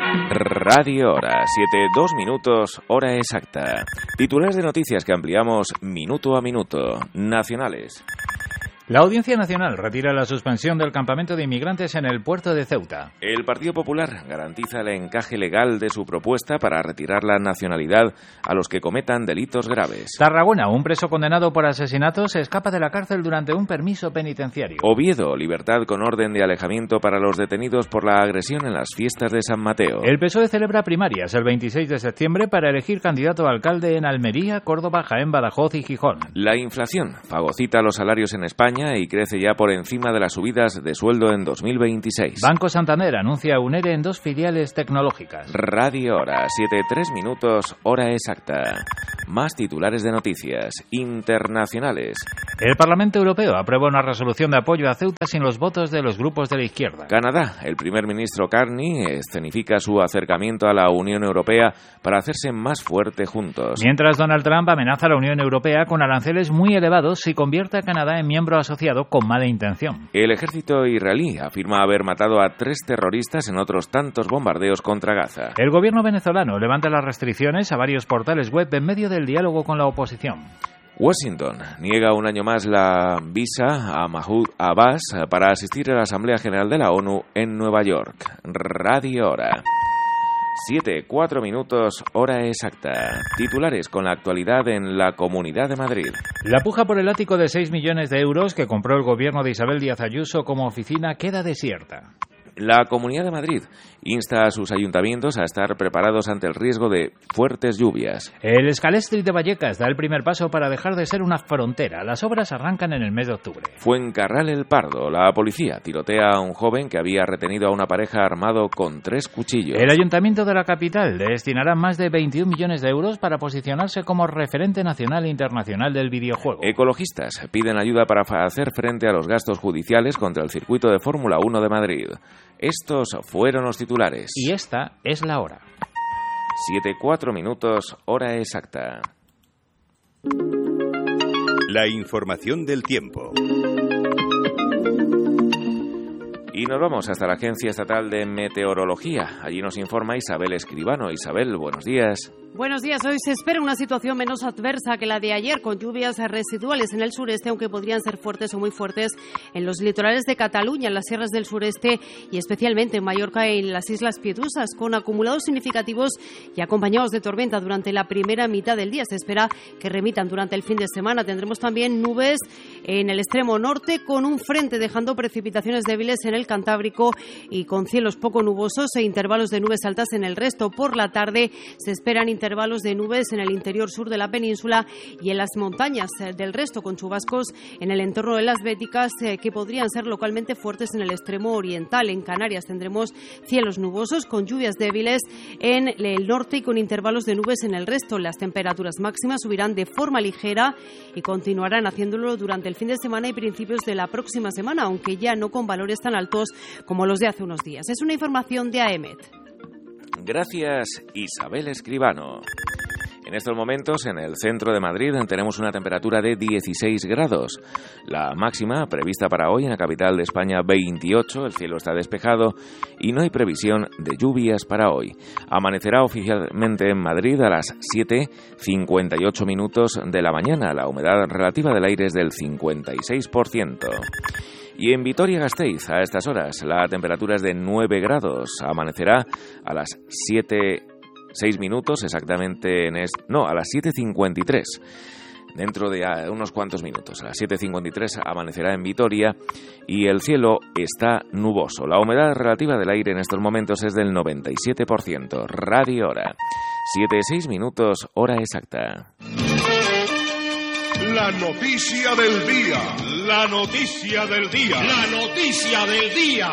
Radio Hora, 7:02 minutos, hora exacta. Titulares de noticias que ampliamos minuto a minuto. Nacionales. La Audiencia Nacional retira la suspensión del campamento de inmigrantes en el puerto de Ceuta. El Partido Popular garantiza el encaje legal de su propuesta para retirar la nacionalidad a los que cometan delitos graves. Tarragona, un preso condenado por asesinato se escapa de la cárcel durante un permiso penitenciario. Oviedo, libertad con orden de alejamiento para los detenidos por la agresión en las fiestas de San Mateo. El PSOE celebra primarias el 26 de septiembre para elegir candidato a alcalde en Almería, Córdoba, Jaén, Badajoz y Gijón. La inflación fagocita los salarios en España y crece ya por encima de las subidas de sueldo en 2026. Banco Santander anuncia un ERE en 2 filiales tecnológicas. Radio Hora, 7:03 minutos, hora exacta. Más titulares de noticias internacionales. El Parlamento Europeo aprueba una resolución de apoyo a Ceuta sin los votos de los grupos de la izquierda. Canadá, el primer ministro Carney escenifica su acercamiento a la Unión Europea para hacerse más fuerte juntos. Mientras Donald Trump amenaza a la Unión Europea con aranceles muy elevados si convierte a Canadá en miembro asociado con mala intención. El ejército israelí afirma haber matado a 3 terroristas en otros tantos bombardeos contra Gaza. El gobierno venezolano levanta las restricciones a varios portales web en medio del diálogo con la oposición. Washington niega un año más la visa a Mahmoud Abbas para asistir a la Asamblea General de la ONU en Nueva York. Radio Hora. 7:04 minutos, hora exacta. Titulares con la actualidad en la Comunidad de Madrid. La puja por el ático de 6 millones de euros que compró el gobierno de Isabel Díaz Ayuso como oficina queda desierta. La Comunidad de Madrid insta a sus ayuntamientos a estar preparados ante el riesgo de fuertes lluvias. El Scalestri de Vallecas da el primer paso para dejar de ser una frontera. Las obras arrancan en el mes de octubre. Fuencarral El Pardo. La policía tirotea a un joven que había retenido a una pareja armado con 3 cuchillos. El Ayuntamiento de la capital destinará más de 21 millones de euros para posicionarse como referente nacional e internacional del videojuego. Ecologistas piden ayuda para hacer frente a los gastos judiciales contra el circuito de Fórmula 1 de Madrid. Estos fueron los titulares. Y esta es la hora. 7:04 minutos, hora exacta. La información del tiempo. Y nos vamos hasta la Agencia Estatal de Meteorología. Allí nos informa Isabel Escribano. Isabel, buenos días. Buenos días. Hoy se espera una situación menos adversa que la de ayer, con lluvias residuales en el sureste, aunque podrían ser fuertes o muy fuertes en los litorales de Cataluña, en las sierras del sureste y especialmente en Mallorca y en las Islas Pietosas, con acumulados significativos y acompañados de tormenta durante la primera mitad del día. Se espera que remitan durante el fin de semana. Tendremos también nubes en el extremo norte, con un frente dejando precipitaciones débiles en el Cantábrico y con cielos poco nubosos e intervalos de nubes altas en el resto. Por la tarde se esperan intervalos de nubes en el interior sur de la península y en las montañas del resto, con chubascos en el entorno de las Béticas que podrían ser localmente fuertes en el extremo oriental. En Canarias tendremos cielos nubosos con lluvias débiles en el norte y con intervalos de nubes en el resto. Las temperaturas máximas subirán de forma ligera y continuarán haciéndolo durante el fin de semana y principios de la próxima semana, aunque ya no con valores tan altos como los de hace unos días. Es una información de AEMET. Gracias, Isabel Escribano. En estos momentos, en el centro de Madrid, tenemos una temperatura de 16 grados. La máxima prevista para hoy en la capital de España, 28. El cielo está despejado y no hay previsión de lluvias para hoy. Amanecerá oficialmente en Madrid a las 7:58 minutos de la mañana. La humedad relativa del aire es del 56%. Y en Vitoria-Gasteiz, a estas horas, la temperatura es de 9 grados. Amanecerá a las 7:06 minutos, exactamente a las 7:53. Dentro de unos cuantos minutos, a las 7:53 amanecerá en Vitoria y el cielo está nuboso. La humedad relativa del aire en estos momentos es del 97%. Radio Hora. 7:06 minutos, hora exacta. La noticia del día. La noticia del día. La noticia del día.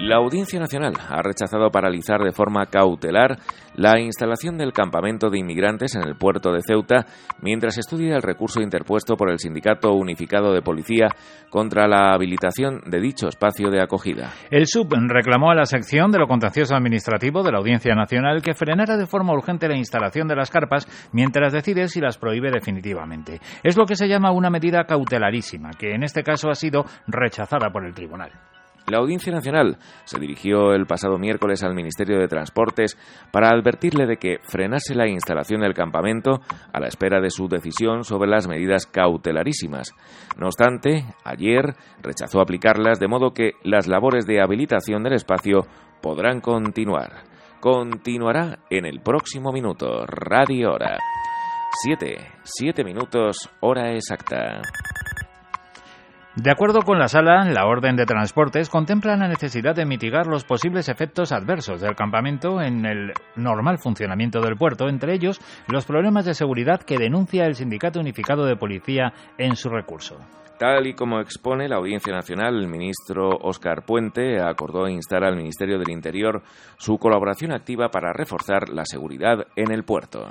La Audiencia Nacional ha rechazado paralizar de forma cautelar la instalación del campamento de inmigrantes en el puerto de Ceuta mientras estudia el recurso interpuesto por el Sindicato Unificado de Policía contra la habilitación de dicho espacio de acogida. El SUB reclamó a la sección de lo contencioso administrativo de la Audiencia Nacional que frenara de forma urgente la instalación de las carpas mientras decide si las prohíbe definitivamente. Es lo que se llama una medida cautelarísima, que en este caso ha sido rechazada por el tribunal. La Audiencia Nacional se dirigió el pasado miércoles al Ministerio de Transportes para advertirle de que frenase la instalación del campamento a la espera de su decisión sobre las medidas cautelarísimas. No obstante, ayer rechazó aplicarlas, de modo que las labores de habilitación del espacio podrán continuar. Continuará en el próximo minuto. Radio Hora. 7 minutos, hora exacta. De acuerdo con la Sala, la Orden de Transportes contempla la necesidad de mitigar los posibles efectos adversos del campamento en el normal funcionamiento del puerto, entre ellos los problemas de seguridad que denuncia el Sindicato Unificado de Policía en su recurso. Tal y como expone la Audiencia Nacional, el ministro Óscar Puente acordó instar al Ministerio del Interior su colaboración activa para reforzar la seguridad en el puerto.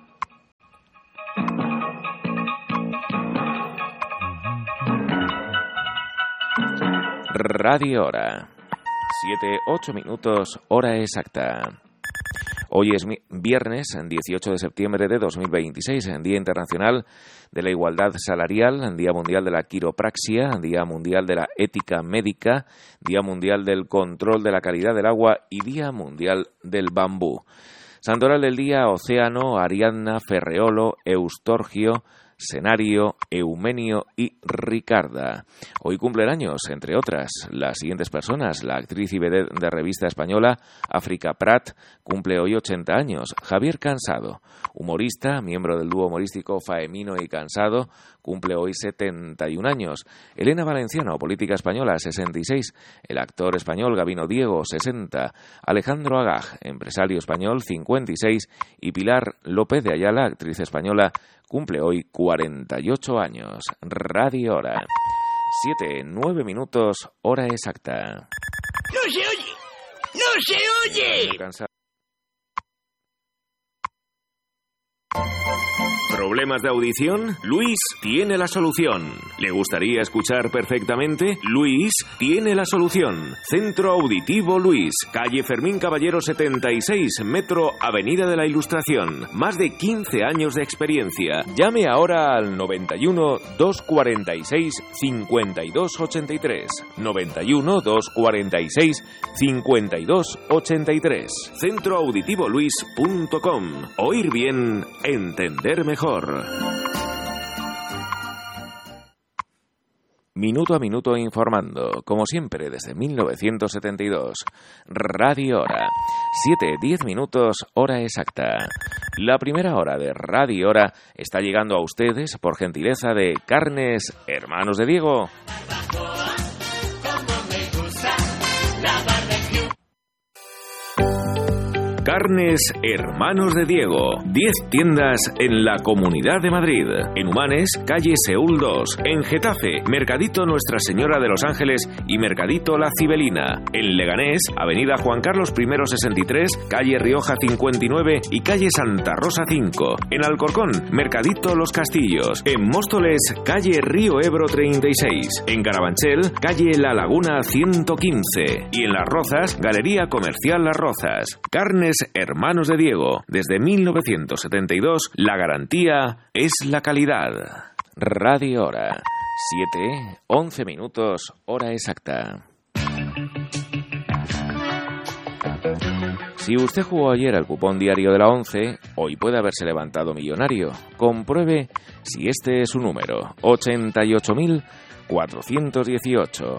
Radio Hora. 7:08 minutos, hora exacta. Hoy es viernes, 18 de septiembre de 2026, Día Internacional de la Igualdad Salarial, Día Mundial de la Quiropraxia, Día Mundial de la Ética Médica, Día Mundial del Control de la Calidad del Agua y Día Mundial del Bambú. Santoral del día: Océano, Ariadna, Ferreolo, Eustorgio, Senario, Eumenio y Ricarda. Hoy cumplen años, entre otras, las siguientes personas. La actriz y vedette de revista española África Prat cumple hoy 80 años. Javier Cansado, humorista, miembro del dúo humorístico Faemino y Cansado, cumple hoy 71 años. Elena Valenciano, política española, 66. El actor español Gabino Diego, 60. Alejandro Agag, empresario español, 56. Y Pilar López de Ayala, actriz española, cumple hoy 48 años. Radio Hora. 7:09 minutos, hora exacta. ¡No se oye! ¡No se oye! ¿Problemas de audición? Luis tiene la solución. ¿Le gustaría escuchar perfectamente? Luis tiene la solución. Centro Auditivo Luis, calle Fermín Caballero 76, metro Avenida de la Ilustración. Más de 15 años de experiencia. Llame ahora al 91 246 52 83. 91 246 52 83. Centroauditivoluis.com. Oír bien, entender mejor. Minuto a minuto informando, como siempre desde 1972. Radio Hora. 7:10 minutos, hora exacta. La primera hora de Radio Hora está llegando a ustedes por gentileza de Carnes Hermanos de Diego. Carnes Hermanos de Diego. 10 tiendas en la Comunidad de Madrid. En Humanes, calle Seúl 2. En Getafe, Mercadito Nuestra Señora de los Ángeles y Mercadito La Cibelina. En Leganés, avenida Juan Carlos I 63, calle Rioja 59 y calle Santa Rosa 5. En Alcorcón, Mercadito Los Castillos. En Móstoles, calle Río Ebro 36. En Carabanchel, calle La Laguna 115. Y en Las Rozas, Galería Comercial Las Rozas. Carnes Hermanos de Diego. Desde 1972, la garantía es la calidad. Radio Hora. 7:11 minutos, hora exacta. Si usted jugó ayer al cupón diario de la 11, hoy puede haberse levantado millonario. Compruebe si este es su número. 88.418.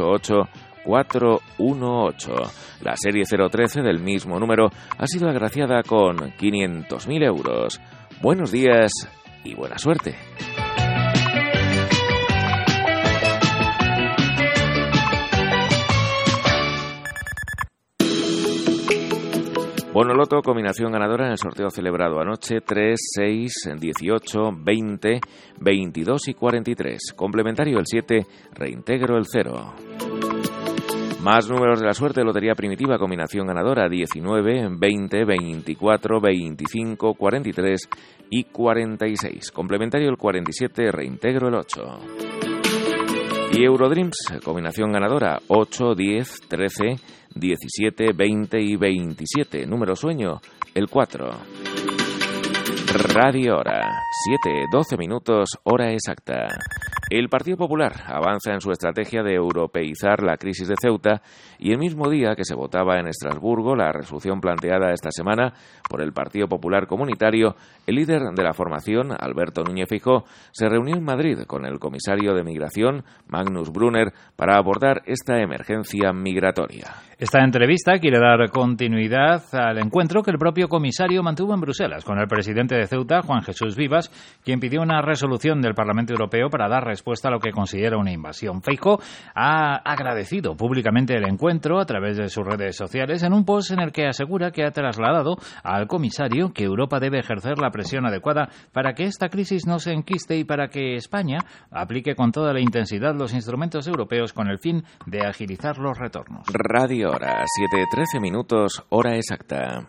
418. La serie 013 del mismo número ha sido agraciada con 500.000 euros. Buenos días y buena suerte. Bonoloto, combinación ganadora en el sorteo celebrado anoche: 3, 6, 18, 20, 22 y 43. Complementario el 7, reintegro el 0. Más números de la suerte, lotería primitiva, combinación ganadora 19, 20, 24, 25, 43 y 46. Complementario el 47, reintegro el 8. Y Eurodreams, combinación ganadora 8, 10, 13, 17, 20 y 27. Número sueño, el 4. Radio Hora, 7:12 minutos, hora exacta. El Partido Popular avanza en su estrategia de europeizar la crisis de Ceuta y el mismo día que se votaba en Estrasburgo la resolución planteada esta semana por el Partido Popular Comunitario, el líder de la formación, Alberto Núñez Feijóo, se reunió en Madrid con el comisario de Migración, Magnus Brunner, para abordar esta emergencia migratoria. Esta entrevista quiere dar continuidad al encuentro que el propio comisario mantuvo en Bruselas con el presidente de Ceuta, Juan Jesús Vivas, quien pidió una resolución del Parlamento Europeo para dar respuesta a lo que considera una invasión. Feijóo ha agradecido públicamente el encuentro a través de sus redes sociales en un post en el que asegura que ha trasladado al comisario que Europa debe ejercer la presión adecuada para que esta crisis no se enquiste y para que España aplique con toda la intensidad los instrumentos europeos con el fin de agilizar los retornos. Radio Hora, 7:13 minutos, hora exacta.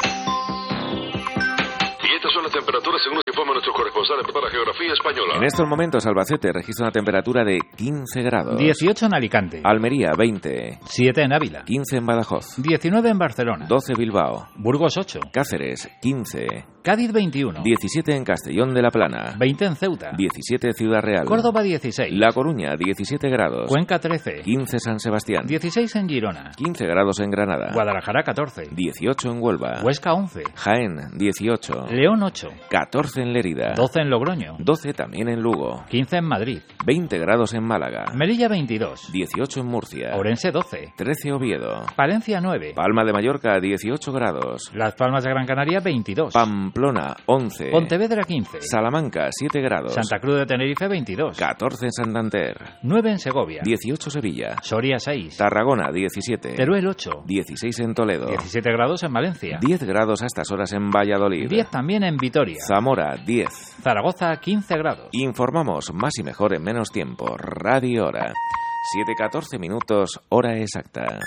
Son las temperaturas según nos informa nuestro corresponsal para Geografía Española. En estos momentos Albacete registra una temperatura de 15 grados. 18 en Alicante. Almería 20. 7 en Ávila. 15 en Badajoz. 19 en Barcelona. 12 Bilbao. Burgos 8. Cáceres 15. Cádiz 21. 17 en Castellón de la Plana. 20 en Ceuta. 17 Ciudad Real. Córdoba 16. La Coruña 17 grados. Cuenca 13. 15 San Sebastián. 16 en Girona. 15 grados en Granada. Guadalajara 14. 18 en Huelva. Huesca 11. Jaén 18. León 8. 14 en Lérida. 12 en Logroño. 12 también en Lugo. 15 en Madrid. 20 grados en Málaga. Melilla 22. 18 en Murcia. Orense 12. 13 Oviedo. Palencia 9. Palma de Mallorca 18 grados. Las Palmas de Gran Canaria 22. Pamplona 11. Pontevedra 15. Salamanca 7 grados. Santa Cruz de Tenerife 22. 14 en Santander. 9 en Segovia. 18 Sevilla. Soria 6. Tarragona 17. Teruel 8. 16 en Toledo. 17 grados en Valencia. 10 grados a estas horas en Valladolid. 10 también en Vitoria. Zamora 10. Zaragoza 15 grados. Informamos más y mejor en menos tiempo. Radio Hora. 7:14 minutos, hora exacta.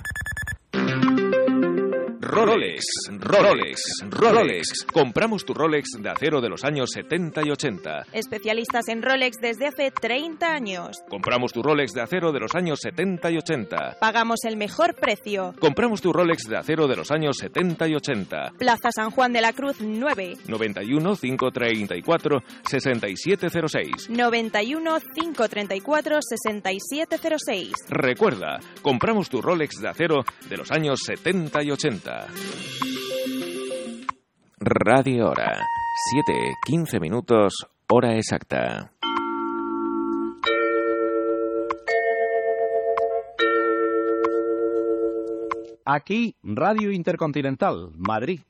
Rolex, Rolex, Rolex. Compramos tu Rolex de acero de los años 70 y 80. Especialistas en Rolex desde hace 30 años. Compramos tu Rolex de acero de los años 70 y 80. Pagamos el mejor precio. Compramos tu Rolex de acero de los años 70 y 80. Plaza San Juan de la Cruz 9. 91 534 6706. 91 534 6706. Recuerda, compramos tu Rolex de acero de los años 70 y 80. Radio Hora, 7:15 minutos, hora exacta. Aquí, Radio Intercontinental, Madrid.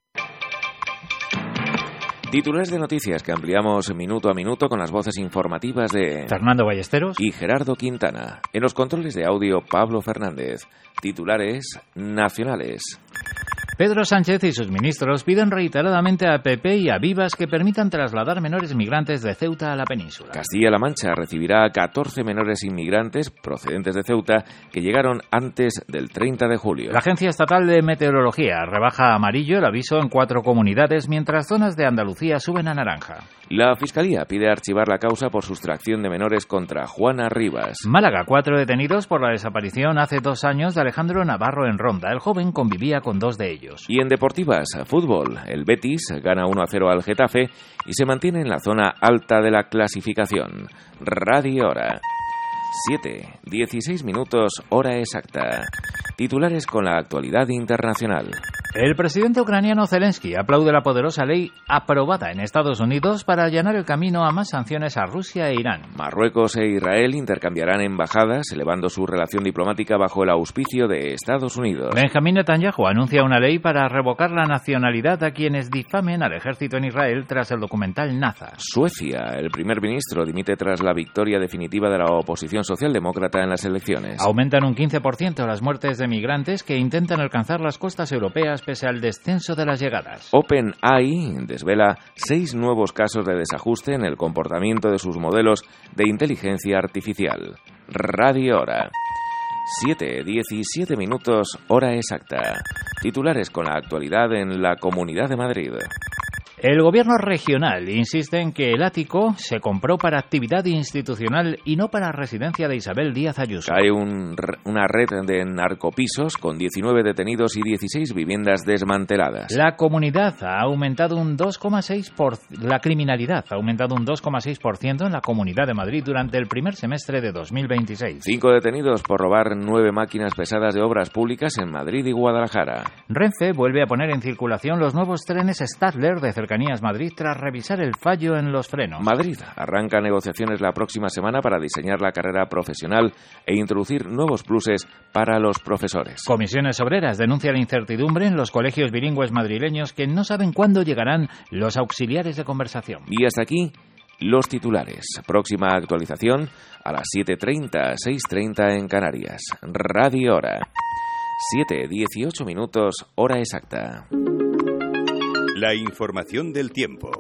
Titulares de noticias que ampliamos minuto a minuto con las voces informativas de Fernando Ballesteros y Gerardo Quintana. En los controles de audio, Pablo Fernández. Titulares nacionales. Pedro Sánchez y sus ministros piden reiteradamente a PP y a Vivas que permitan trasladar menores migrantes de Ceuta a la península. Castilla-La Mancha recibirá a 14 menores inmigrantes procedentes de Ceuta que llegaron antes del 30 de julio. La Agencia Estatal de Meteorología rebaja a amarillo el aviso en 4 comunidades, mientras zonas de Andalucía suben a naranja. La Fiscalía pide archivar la causa por sustracción de menores contra Juana Rivas. Málaga, 4 detenidos por la desaparición hace 2 años de Alejandro Navarro en Ronda. El joven convivía con 2 de ellos. Y en deportivas, fútbol, el Betis gana 1-0 al Getafe y se mantiene en la zona alta de la clasificación. Radio Hora. 7:16 minutos, hora exacta. Titulares con la actualidad internacional. El presidente ucraniano Zelensky aplaude la poderosa ley aprobada en Estados Unidos para allanar el camino a más sanciones a Rusia e Irán. Marruecos e Israel intercambiarán embajadas, elevando su relación diplomática bajo el auspicio de Estados Unidos. Benjamín Netanyahu anuncia una ley para revocar la nacionalidad a quienes difamen al ejército en Israel tras el documental Naza. Suecia, el primer ministro dimite tras la victoria definitiva de la oposición socialdemócrata en las elecciones. Aumentan un 15% las muertes de migrantes que intentan alcanzar las costas europeas pese al descenso de las llegadas. OpenAI desvela 6 nuevos casos de desajuste en el comportamiento de sus modelos de inteligencia artificial. Radio Hora. 7:17 minutos, hora exacta. Titulares con la actualidad en la Comunidad de Madrid. El gobierno regional insiste en que el ático se compró para actividad institucional y no para residencia de Isabel Díaz Ayuso. Hay una red de narcopisos con 19 detenidos y 16 viviendas desmanteladas. La comunidad ha aumentado un 2,6%. La criminalidad ha aumentado un 2,6% en la Comunidad de Madrid durante el primer semestre de 2026. 5 detenidos por robar 9 máquinas pesadas de obras públicas en Madrid y Guadalajara. Renfe vuelve a poner en circulación los nuevos trenes Stadler de Cercanías Madrid tras revisar el fallo en los frenos. Madrid arranca negociaciones la próxima semana para diseñar la carrera profesional e introducir nuevos pluses para los profesores. Comisiones Obreras denuncia la incertidumbre en los colegios bilingües madrileños que no saben cuándo llegarán los auxiliares de conversación. Y hasta aquí los titulares. Próxima actualización a las 7:30, 6:30 en Canarias. Radio Hora. 7:18 minutos, hora exacta. La información del tiempo.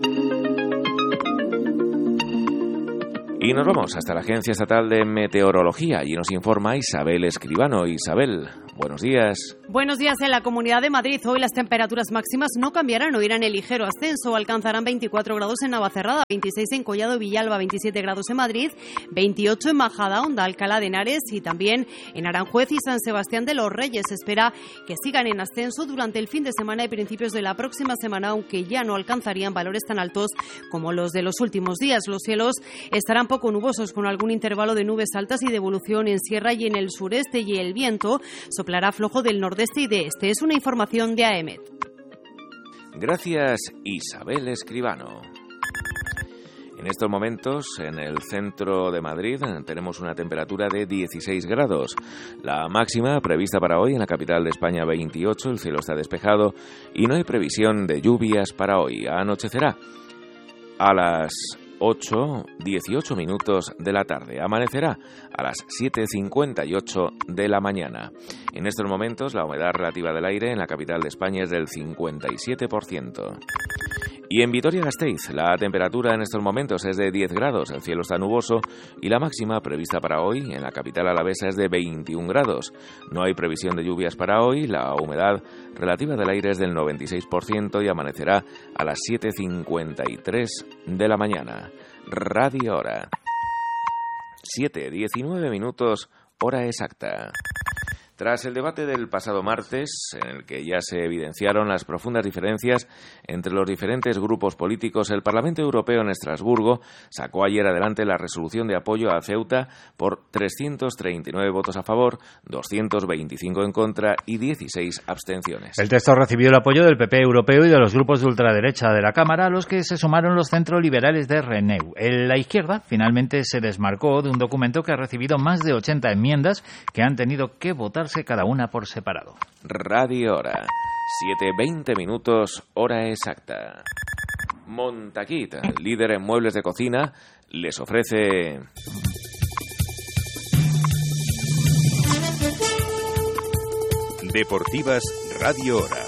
Y nos vamos hasta la Agencia Estatal de Meteorología. Allí nos informa Isabel Escribano. Isabel, buenos días. Buenos días. En la Comunidad de Madrid hoy las temperaturas máximas no cambiarán o irán en ligero ascenso. Alcanzarán 24 grados en Navacerrada, 26 en Collado y Villalba, 27 grados en Madrid, 28 en Majadahonda, Alcalá de Henares y también en Aranjuez y San Sebastián de los Reyes. Se espera que sigan en ascenso durante el fin de semana y principios de la próxima semana, aunque ya no alcanzarían valores tan altos como los de los últimos días. Los cielos estarán poco nubosos con algún intervalo de nubes altas y de evolución en sierra y en el sureste, y el viento soplará flojo del nordeste y de este. Es una información de AEMET. Gracias, Isabel Escribano. En estos momentos, en el centro de Madrid, tenemos una temperatura de 16 grados. La máxima prevista para hoy en la capital de España, 28. El cielo está despejado y no hay previsión de lluvias para hoy. Anochecerá a las 8:18 minutos de la tarde. Amanecerá a las 7:58 de la mañana. En estos momentos, la humedad relativa del aire en la capital de España es del 57%. Y en Vitoria-Gasteiz, la temperatura en estos momentos es de 10 grados, el cielo está nuboso y la máxima prevista para hoy en la capital alavesa es de 21 grados. No hay previsión de lluvias para hoy, la humedad relativa del aire es del 96% y amanecerá a las 7:53 de la mañana. Radio Hora. 7:19 minutos, hora exacta. Tras el debate del pasado martes, en el que ya se evidenciaron las profundas diferencias entre los diferentes grupos políticos, el Parlamento Europeo en Estrasburgo sacó ayer adelante la resolución de apoyo a Ceuta por 339 votos a favor, 225 en contra y 16 abstenciones. El texto recibió el apoyo del PP europeo y de los grupos de ultraderecha de la Cámara, a los que se sumaron los centroliberales de Renew. La izquierda finalmente se desmarcó de un documento que ha recibido más de 80 enmiendas que han tenido que votar cada una por separado. Radio Hora, 7:20 minutos, hora exacta. Montaquit, líder en muebles de cocina, les ofrece... Deportivas Radio Hora.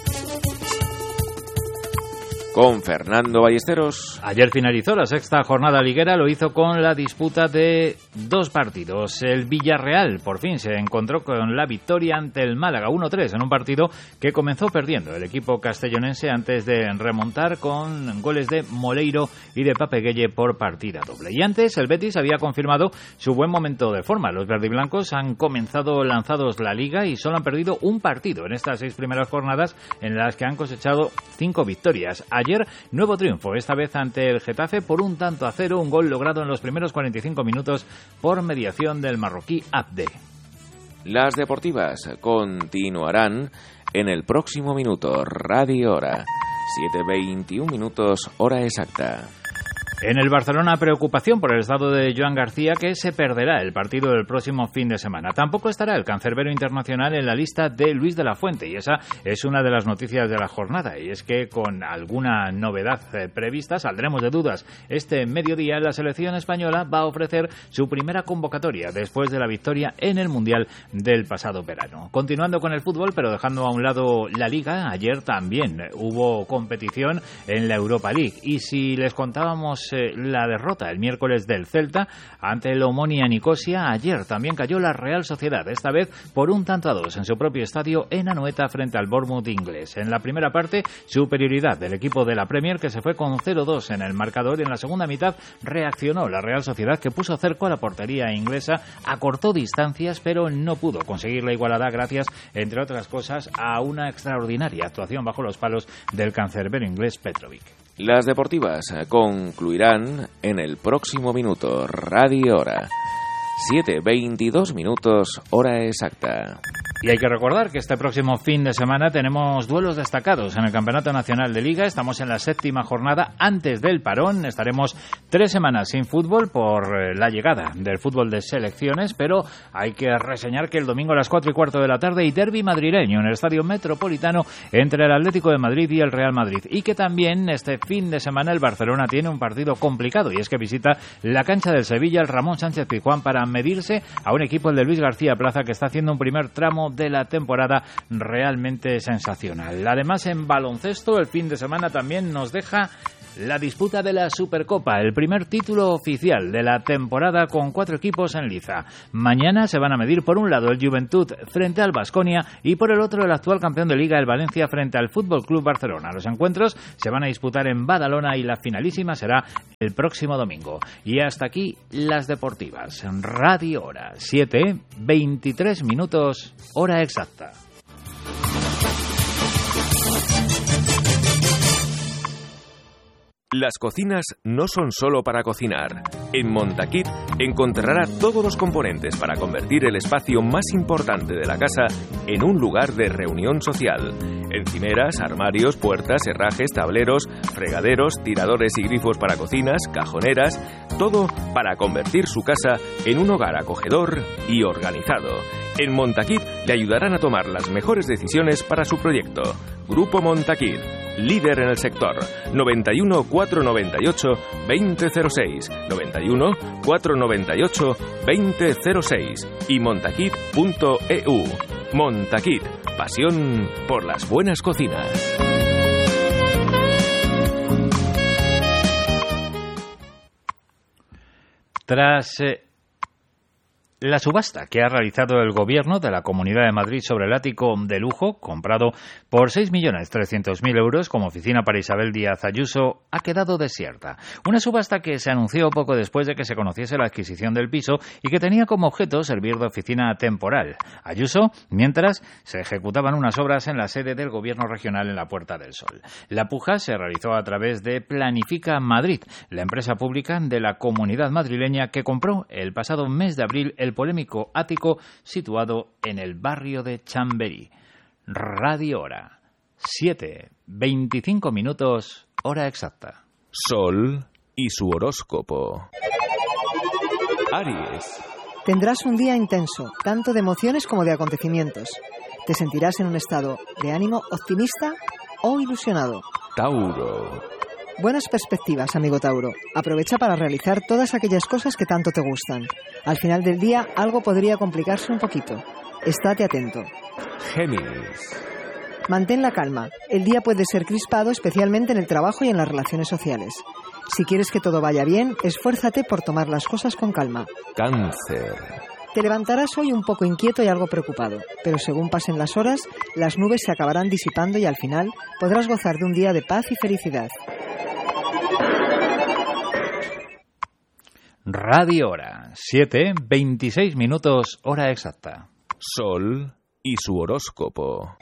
Con Fernando Ballesteros. Ayer finalizó la sexta jornada liguera, lo hizo con la disputa de dos partidos. El Villarreal por fin se encontró con la victoria ante el Málaga 1-3 en un partido que comenzó perdiendo el equipo castellonense antes de remontar con goles de Moleiro y de Pape Gueye por partida doble. Y antes el Betis había confirmado su buen momento de forma. Los verdiblancos han comenzado lanzados la liga y solo han perdido un partido en estas 6 primeras jornadas, en las que han cosechado 5 victorias. Ayer, nuevo triunfo, esta vez ante el Getafe por 1-0, un gol logrado en los primeros 45 minutos por mediación del marroquí Abde. Las deportivas continuarán en el próximo minuto. Radio Hora, 7:21 minutos, hora exacta. En el Barcelona, preocupación por el estado de Joan García, que se perderá el partido del próximo fin de semana. Tampoco estará el cancerbero internacional en la lista de Luis de la Fuente, y esa es una de las noticias de la jornada, y es que con alguna novedad prevista, saldremos de dudas. Este mediodía la selección española va a ofrecer su primera convocatoria después de la victoria en el Mundial del pasado verano. Continuando con el fútbol, pero dejando a un lado la Liga, ayer también hubo competición en la Europa League, y si les contábamos la derrota el miércoles del Celta ante el Omonia Nicosia. Ayer también cayó la Real Sociedad, esta vez por 1-2 en su propio estadio en Anoeta frente al Bournemouth inglés. En la primera parte, superioridad del equipo de la Premier, que se fue con 0-2 en el marcador, y en la segunda mitad reaccionó la Real Sociedad, que puso cerco a la portería inglesa, acortó distancias, pero no pudo conseguir la igualada gracias, entre otras cosas, a una extraordinaria actuación bajo los palos del cancerbero inglés Petrovic. Las deportivas concluirán en el próximo minuto. Radio Hora. 7:22 minutos, hora exacta. Y hay que recordar que este próximo fin de semana tenemos duelos destacados en el Campeonato Nacional de Liga. Estamos en la 7ª jornada antes del parón. Estaremos 3 semanas sin fútbol por la llegada del fútbol de selecciones, pero hay que reseñar que el domingo a las 4:15 de la tarde hay derbi madrileño en el Estadio Metropolitano entre el Atlético de Madrid y el Real Madrid. Y que también este fin de semana el Barcelona tiene un partido complicado, y es que visita la cancha del Sevilla, el Ramón Sánchez Pizjuán, para medirse a un equipo, el de Luis García Plaza, que está haciendo un primer tramo de la temporada realmente sensacional. Además, en baloncesto, el fin de semana también nos deja la disputa de la Supercopa, el primer título oficial de la temporada con 4 equipos en liza. Mañana se van a medir por un lado el Juventud frente al Baskonia y por el otro el actual campeón de Liga, el Valencia, frente al Fútbol Club Barcelona. Los encuentros se van a disputar en Badalona y la finalísima será el próximo domingo. Y hasta aquí las deportivas. Radio Hora, 7:23 minutos, hora exacta. Las cocinas no son solo para cocinar. En Montaquit encontrará todos los componentes para convertir el espacio más importante de la casa en un lugar de reunión social. Encimeras, armarios, puertas, herrajes, tableros, fregaderos, tiradores y grifos para cocinas, cajoneras, todo para convertir su casa en un hogar acogedor y organizado. En Montaquit le ayudarán a tomar las mejores decisiones para su proyecto. Grupo Montaquit, líder en el sector. 91 498 2006, 91 498 2006 y montaquit.eu. Montaquit, pasión por las buenas cocinas. Tras la subasta que ha realizado el Gobierno de la Comunidad de Madrid sobre el ático de lujo, comprado por 6.300.000 euros como oficina para Isabel Díaz Ayuso, ha quedado desierta. Una subasta que se anunció poco después de que se conociese la adquisición del piso y que tenía como objeto servir de oficina temporal. Ayuso, mientras, se ejecutaban unas obras en la sede del Gobierno regional en la Puerta del Sol. La puja se realizó a través de Planifica Madrid, la empresa pública de la Comunidad madrileña que compró el pasado mes de abril el polémico ático situado en el barrio de Chamberí. Radio Hora, 7:25 minutos, hora exacta. Sol y su horóscopo. Aries. Tendrás un día intenso, tanto de emociones como de acontecimientos. Te sentirás en un estado de ánimo optimista o ilusionado. Tauro. Buenas perspectivas, amigo Tauro. Aprovecha para realizar todas aquellas cosas que tanto te gustan. Al final del día algo podría complicarse un poquito. Estate atento. Géminis. Mantén la calma. El día puede ser crispado, especialmente en el trabajo y en las relaciones sociales. Si quieres que todo vaya bien, esfuérzate por tomar las cosas con calma. Cáncer. Te levantarás hoy un poco inquieto y algo preocupado, pero según pasen las horas, las nubes se acabarán disipando y al final podrás gozar de un día de paz y felicidad. Radio Hora, 7:26 minutos, hora exacta. Sol y su horóscopo.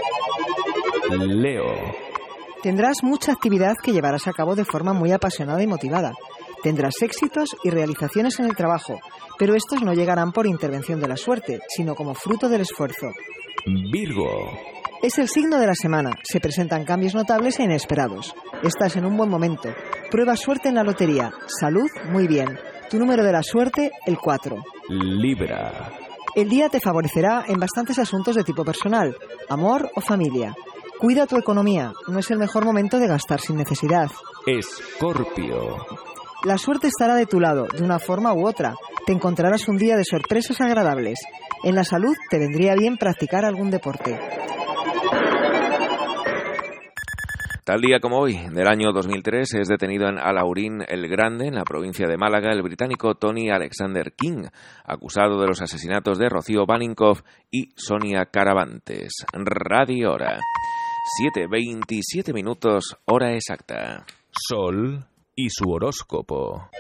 Leo. Tendrás mucha actividad que llevarás a cabo de forma muy apasionada y motivada. Tendrás éxitos y realizaciones en el trabajo, pero estos no llegarán por intervención de la suerte, sino como fruto del esfuerzo. Virgo. Es el signo de la semana. Se presentan cambios notables e inesperados. Estás en un buen momento. Prueba suerte en la lotería. Salud, muy bien. Tu número de la suerte, el 4. Libra. El día te favorecerá en bastantes asuntos de tipo personal, amor o familia. Cuida tu economía. No es el mejor momento de gastar sin necesidad. Escorpio. La suerte estará de tu lado, de una forma u otra. Te encontrarás un día de sorpresas agradables. En la salud te vendría bien practicar algún deporte. Tal día como hoy, del año 2003, es detenido en Alhaurín el Grande, en la provincia de Málaga, el británico Tony Alexander King, acusado de los asesinatos de Rocío Baninkoff y Sonia Caravantes. Radio Hora. 7:27 minutos, hora exacta. Sol y su horóscopo.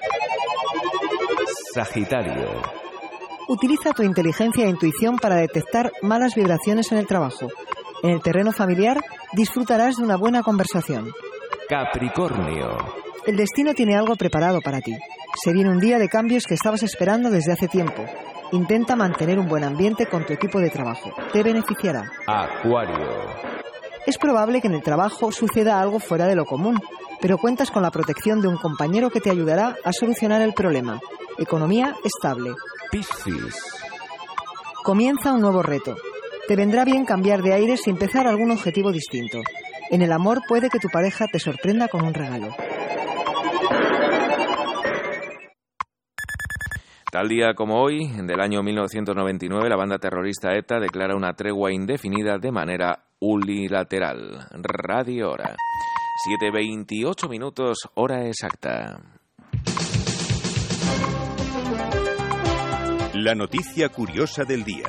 Sagitario. Utiliza tu inteligencia e intuición para detectar malas vibraciones en el trabajo. En el terreno familiar disfrutarás de una buena conversación. Capricornio. El destino tiene algo preparado para ti. Se viene un día de cambios que estabas esperando desde hace tiempo. Intenta mantener un buen ambiente con tu equipo de trabajo. Te beneficiará. Acuario. Es probable que en el trabajo suceda algo fuera de lo común, pero cuentas con la protección de un compañero que te ayudará a solucionar el problema. Economía estable. Piscis. Comienza un nuevo reto. Te vendrá bien cambiar de aires y empezar algún objetivo distinto. En el amor puede que tu pareja te sorprenda con un regalo. Tal día como hoy, del año 1999, la banda terrorista ETA declara una tregua indefinida de manera unilateral. Radio Hora. 7:28 minutos, hora exacta. La noticia curiosa del día.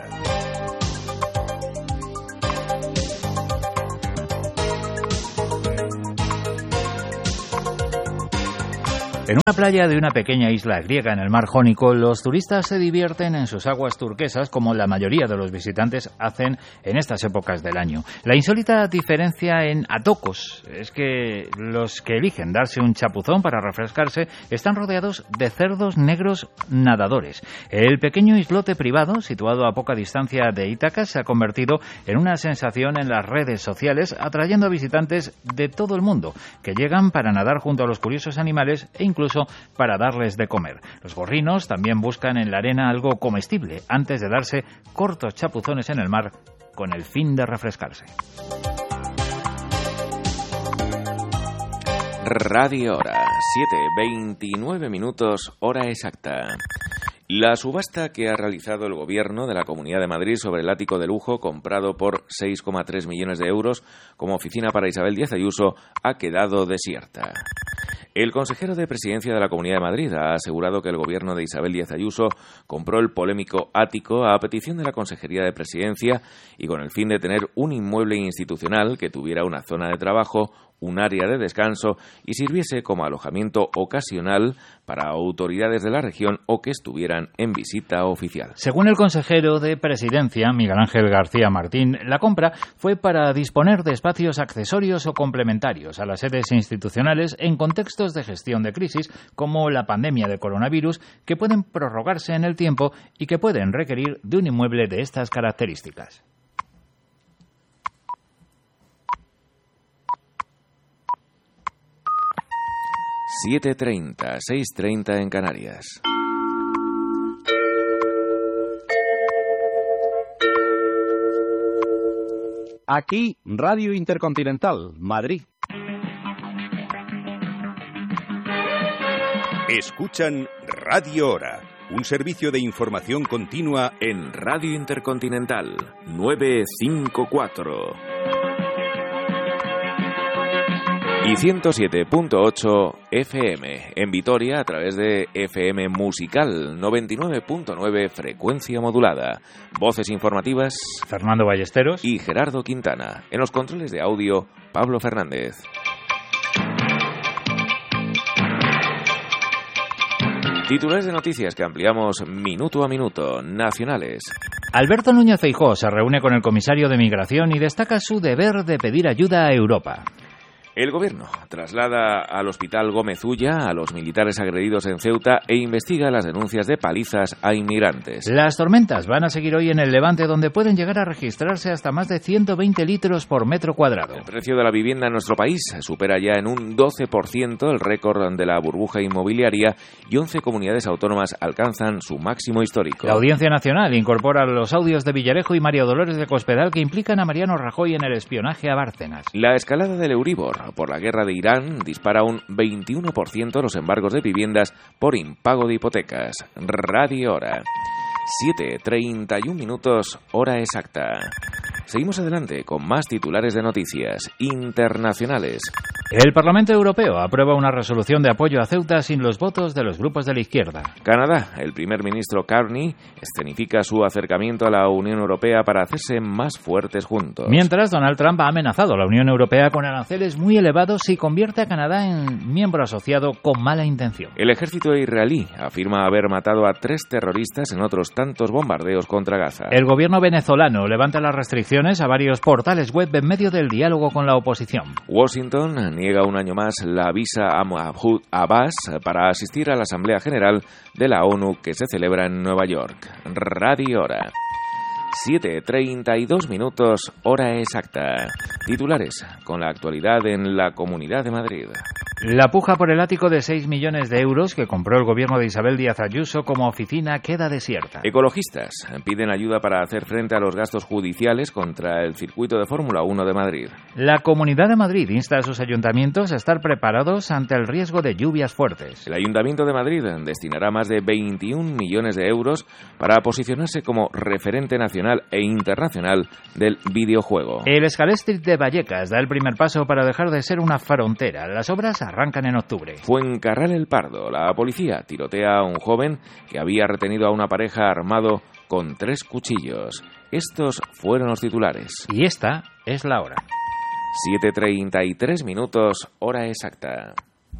En una playa de una pequeña isla griega en el mar Jónico, los turistas se divierten en sus aguas turquesas como la mayoría de los visitantes hacen en estas épocas del año. La insólita diferencia en atocos es que los que eligen darse un chapuzón para refrescarse están rodeados de cerdos negros nadadores. El pequeño islote privado, situado a poca distancia de Ítaca, se ha convertido en una sensación en las redes sociales, atrayendo a visitantes de todo el mundo que llegan para nadar junto a los curiosos animales e incluso para darles de comer. Los gorrinos también buscan en la arena algo comestible antes de darse cortos chapuzones en el mar con el fin de refrescarse. Radio Hora, 7:29 minutos, hora exacta. La subasta que ha realizado el Gobierno de la Comunidad de Madrid sobre el ático de lujo comprado por 6,3 millones de euros como oficina para Isabel Díaz Ayuso ha quedado desierta. El consejero de Presidencia de la Comunidad de Madrid ha asegurado que el gobierno de Isabel Díaz Ayuso compró el polémico ático a petición de la Consejería de Presidencia y con el fin de tener un inmueble institucional que tuviera una zona de trabajo, un área de descanso y sirviese como alojamiento ocasional para autoridades de la región o que estuvieran en visita oficial. Según el consejero de Presidencia, Miguel Ángel García Martín, la compra fue para disponer de espacios accesorios o complementarios a las sedes institucionales en contextos de gestión de crisis como la pandemia de coronavirus que pueden prorrogarse en el tiempo y que pueden requerir de un inmueble de estas características. ...7:30, 6:30 en Canarias. Aquí, Radio Intercontinental, Madrid. Escuchan Radio Hora, un servicio de información continua en Radio Intercontinental 954 y 107.8 FM en Vitoria a través de FM Musical 99.9 frecuencia modulada. Voces informativas Fernando Ballesteros y Gerardo Quintana. En los controles de audio Pablo Fernández. Titulares de noticias que ampliamos minuto a minuto. Nacionales. Alberto Núñez Feijóo se reúne con el comisario de Migración y destaca su deber de pedir ayuda a Europa. El Gobierno traslada al Hospital Gómez Ulla a los militares agredidos en Ceuta e investiga las denuncias de palizas a inmigrantes. Las tormentas van a seguir hoy en el Levante, donde pueden llegar a registrarse hasta más de 120 litros por metro cuadrado. El precio de la vivienda en nuestro país supera ya en un 12% el récord de la burbuja inmobiliaria y 11 comunidades autónomas alcanzan su máximo histórico. La Audiencia Nacional incorpora los audios de Villarejo y María Dolores de Cospedal que implican a Mariano Rajoy en el espionaje a Bárcenas. La escalada del Euribor por la guerra de Irán dispara un 21% los embargos de viviendas por impago de hipotecas. Radio Hora. 7:31 minutos, hora exacta. Seguimos adelante con más titulares de noticias internacionales. El Parlamento Europeo aprueba una resolución de apoyo a Ceuta sin los votos de los grupos de la izquierda. Canadá, el primer ministro Carney escenifica su acercamiento a la Unión Europea para hacerse más fuertes juntos. Mientras, Donald Trump ha amenazado a la Unión Europea con aranceles muy elevados si convierte a Canadá en miembro asociado con mala intención. El ejército israelí afirma haber matado a 3 terroristas en otros tantos bombardeos contra Gaza. El gobierno venezolano levanta las restricciones a varios portales web en medio del diálogo con la oposición. Washington niega un año más la visa a Mahmoud Abbas para asistir a la Asamblea General de la ONU que se celebra en Nueva York. Radio Hora. 7:32 minutos, hora exacta. Titulares con la actualidad en la Comunidad de Madrid. La puja por el ático de 6 millones de euros que compró el gobierno de Isabel Díaz Ayuso como oficina queda desierta. Ecologistas piden ayuda para hacer frente a los gastos judiciales contra el circuito de Fórmula 1 de Madrid. La Comunidad de Madrid insta a sus ayuntamientos a estar preparados ante el riesgo de lluvias fuertes. El Ayuntamiento de Madrid destinará más de 21 millones de euros para posicionarse como referente nacional e internacional del videojuego. El Scalestri de Vallecas da el primer paso para dejar de ser una frontera. Las obras arrancan en octubre. Fuencarral el Pardo. La policía tirotea a un joven que había retenido a una pareja armado con 3 cuchillos. Estos fueron los titulares. Y esta es la hora. 7:33 minutos, hora exacta.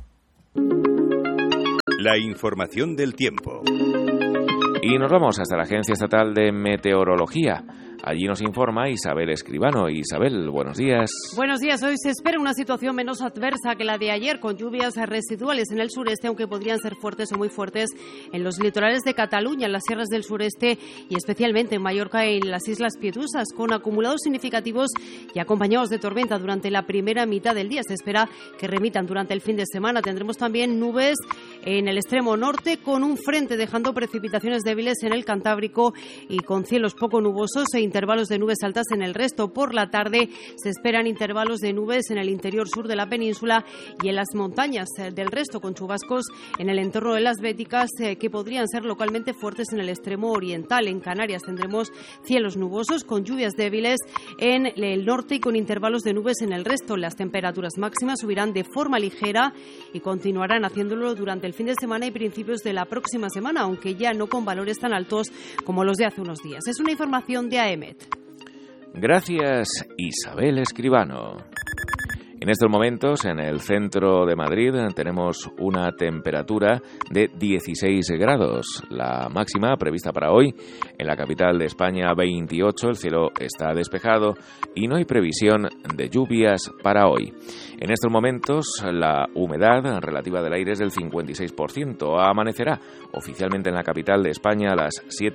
La información del tiempo. Y nos vamos hasta la Agencia Estatal de Meteorología. Allí nos informa Isabel Escribano. Isabel, buenos días. Buenos días. Hoy se espera una situación menos adversa que la de ayer, con lluvias residuales en el sureste, aunque podrían ser fuertes o muy fuertes en los litorales de Cataluña, en las sierras del sureste y especialmente en Mallorca y en las Islas Piedusas, con acumulados significativos y acompañados de tormenta durante la primera mitad del día. Se espera que remitan durante el fin de semana. Tendremos también nubes en el extremo norte, con un frente dejando precipitaciones débiles en el Cantábrico y con cielos poco nubosos e intervalos de nubes altas en el resto. Por la tarde se esperan intervalos de nubes en el interior sur de la península y en las montañas del resto, con chubascos en el entorno de las Béticas que podrían ser localmente fuertes en el extremo oriental. En Canarias tendremos cielos nubosos con lluvias débiles en el norte y con intervalos de nubes en el resto. Las temperaturas máximas subirán de forma ligera y continuarán haciéndolo durante el fin de semana y principios de la próxima semana, aunque ya no con valores tan altos como los de hace unos días. Es una información de AEMET. Gracias, Isabel Escribano. En estos momentos, en el centro de Madrid, tenemos una temperatura de 16 grados. La máxima prevista para hoy, en la capital de España, 28. El cielo está despejado y no hay previsión de lluvias para hoy. En estos momentos, la humedad relativa del aire es del 56%. Amanecerá oficialmente en la capital de España a las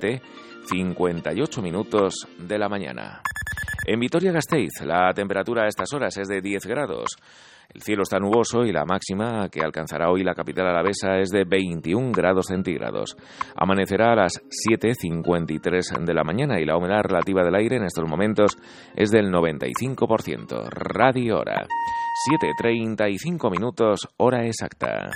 7:58 minutos de la mañana. En Vitoria-Gasteiz, la temperatura a estas horas es de 10 grados. El cielo está nuboso y la máxima que alcanzará hoy la capital alavesa es de 21 grados centígrados. Amanecerá a las 7:53 de la mañana y la humedad relativa del aire en estos momentos es del 95%. Radio Hora. 7:35 minutos, hora exacta.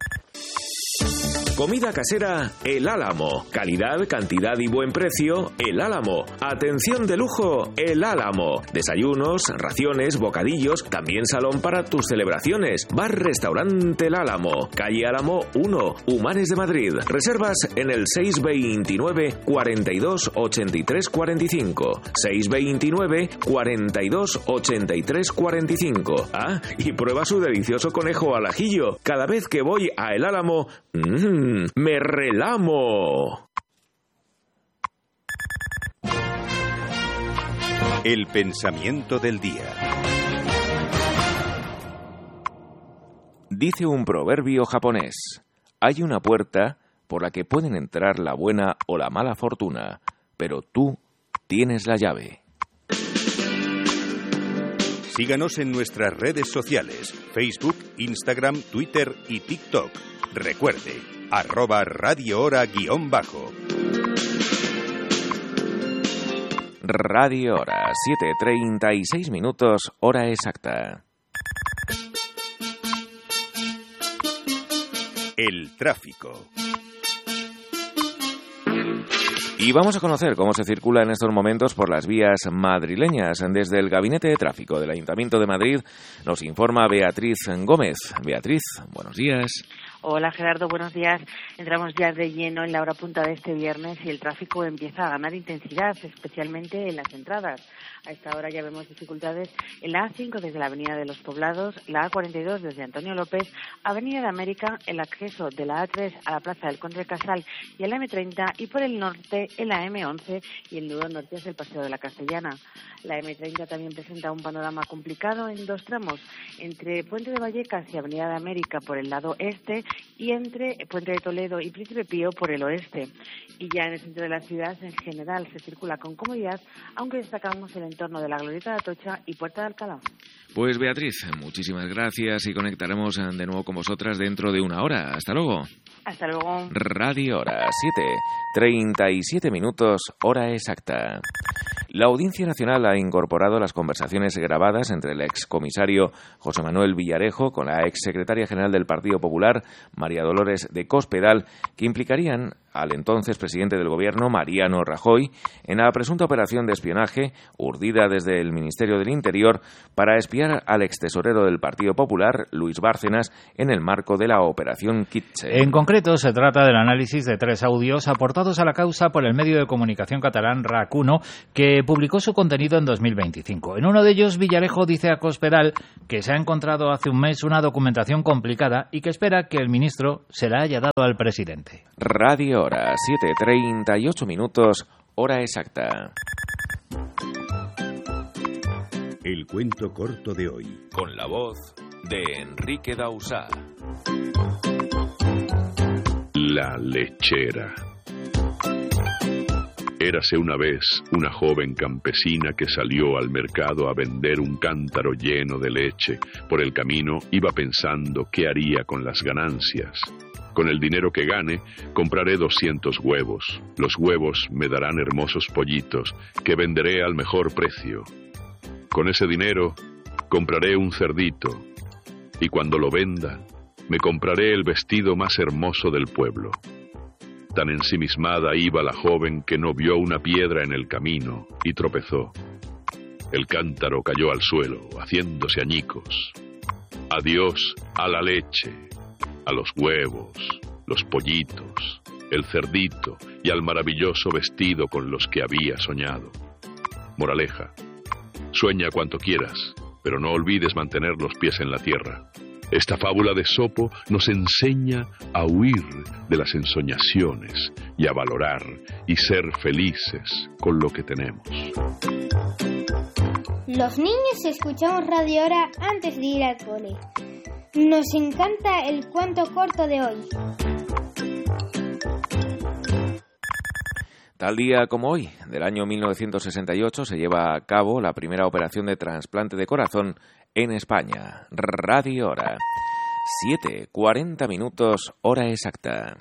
Comida casera El Álamo. Calidad, cantidad y buen precio El Álamo. Atención de lujo El Álamo. Desayunos, raciones, bocadillos, también salón para tus celebraciones. Bar Restaurante El Álamo. Calle Álamo 1, Humanes de Madrid. Reservas en el 629 42 83 45. 629 42 83 45. Ah, y prueba su delicioso conejo al ajillo. Cada vez que voy a El Álamo, ¡me relamo! El pensamiento del día. Dice un proverbio japonés: hay una puerta por la que pueden entrar la buena o la mala fortuna, pero tú tienes la llave. Síganos en nuestras redes sociales: Facebook, Instagram, Twitter y TikTok. Recuerde, @Radio Hora _ Radio Hora, 7:36 minutos, hora exacta. El tráfico. Y vamos a conocer cómo se circula en estos momentos por las vías madrileñas. Desde el Gabinete de Tráfico del Ayuntamiento de Madrid nos informa Beatriz Gómez. Beatriz, buenos días. Hola Gerardo, buenos días. Entramos ya de lleno en la hora punta de este viernes y el tráfico empieza a ganar intensidad, especialmente en las entradas. A esta hora ya vemos dificultades en la A5 desde la Avenida de los Poblados, la A42 desde Antonio López, Avenida de América, el acceso de la A3 a la Plaza del Conde Casal y el M30, y por el norte en la M11 y el nudo norte es el Paseo de la Castellana. La M30 también presenta un panorama complicado en dos tramos, entre Puente de Vallecas y Avenida de América por el lado este y entre Puente de Toledo y Príncipe Pío por el oeste. Y ya en el centro de la ciudad en general se circula con comodidad, aunque destacamos el entorno de la Glorieta de Atocha y Puerta de Alcalá. Pues Beatriz, muchísimas gracias y conectaremos de nuevo con vosotras dentro de una hora. Hasta luego. Hasta luego. Radio Hora, 7:37 minutos, hora exacta. La Audiencia Nacional ha incorporado las conversaciones grabadas entre el excomisario José Manuel Villarejo con la exsecretaria general del Partido Popular, María Dolores de Cospedal, que implicarían al entonces presidente del Gobierno, Mariano Rajoy, en la presunta operación de espionaje urdida desde el Ministerio del Interior para espiar al extesorero del Partido Popular, Luis Bárcenas, en el marco de la Operación Kitchen. En concreto, se trata del análisis de 3 audios aportados a la causa por el medio de comunicación catalán RAC1, que publicó su contenido en 2025. En uno de ellos, Villarejo dice a Cospedal que se ha encontrado hace un mes una documentación complicada y que espera que el ministro se la haya dado al presidente. Radio Hora, 7:38 minutos, hora exacta. El cuento corto de hoy. Con la voz de Enrique Dausá. La lechera. Érase una vez una joven campesina que salió al mercado a vender un cántaro lleno de leche. Por el camino iba pensando qué haría con las ganancias. Con el dinero que gane, compraré 200 huevos. Los huevos me darán hermosos pollitos que venderé al mejor precio. Con ese dinero, compraré un cerdito. Y cuando lo venda, me compraré el vestido más hermoso del pueblo. Tan ensimismada iba la joven que no vio una piedra en el camino y tropezó. El cántaro cayó al suelo, haciéndose añicos. Adiós a la leche, a los huevos, los pollitos, el cerdito y al maravilloso vestido con los que había soñado. Moraleja: sueña cuanto quieras, pero no olvides mantener los pies en la tierra. Esta fábula de Esopo nos enseña a huir de las ensoñaciones y a valorar y ser felices con lo que tenemos. Los niños escuchamos Radio Hora antes de ir al cole. Nos encanta el cuento corto de hoy. Tal día como hoy, del año 1968, se lleva a cabo la primera operación de trasplante de corazón en España. Radio Hora, 7:40 minutos, hora exacta.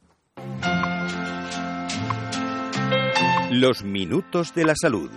Los minutos de la salud.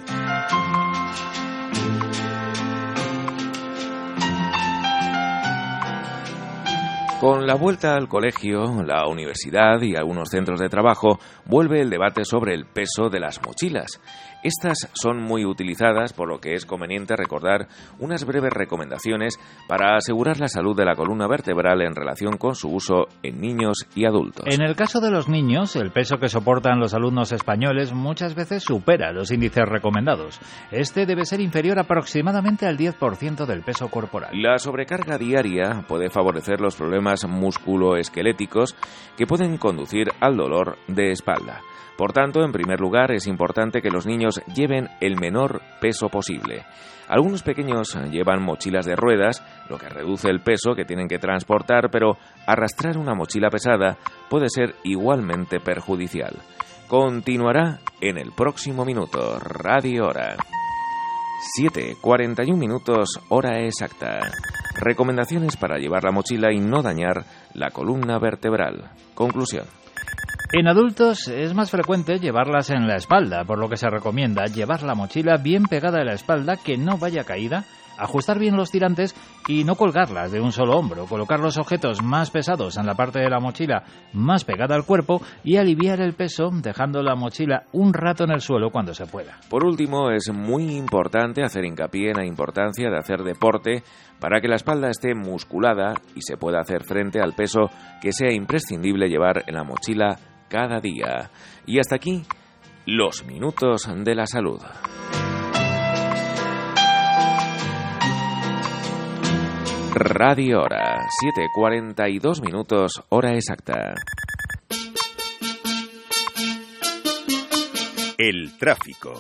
Con la vuelta al colegio, la universidad y algunos centros de trabajo, vuelve el debate sobre el peso de las mochilas. Estas son muy utilizadas, por lo que es conveniente recordar unas breves recomendaciones para asegurar la salud de la columna vertebral en relación con su uso en niños y adultos. En el caso de los niños, el peso que soportan los alumnos españoles muchas veces supera los índices recomendados. Este debe ser inferior aproximadamente al 10% del peso corporal. La sobrecarga diaria puede favorecer los problemas musculoesqueléticos que pueden conducir al dolor de espalda. Por tanto, en primer lugar, es importante que los niños lleven el menor peso posible. Algunos pequeños llevan mochilas de ruedas, lo que reduce el peso que tienen que transportar, pero arrastrar una mochila pesada puede ser igualmente perjudicial. Continuará en el próximo minuto. Radio Hora. 7:41 minutos, hora exacta. Recomendaciones para llevar la mochila y no dañar la columna vertebral. Conclusión. En adultos es más frecuente llevarlas en la espalda, por lo que se recomienda llevar la mochila bien pegada a la espalda, que no vaya caída Ajustar bien los tirantes y no colgarlas de un solo hombro. Colocar los objetos más pesados en la parte de la mochila más pegada al cuerpo y aliviar el peso dejando la mochila un rato en el suelo cuando se pueda. Por último, es muy importante hacer hincapié en la importancia de hacer deporte para que la espalda esté musculada y se pueda hacer frente al peso que sea imprescindible llevar en la mochila cada día. Y hasta aquí, los minutos de la salud. Radio Hora, 7:42 minutos, hora exacta. El tráfico.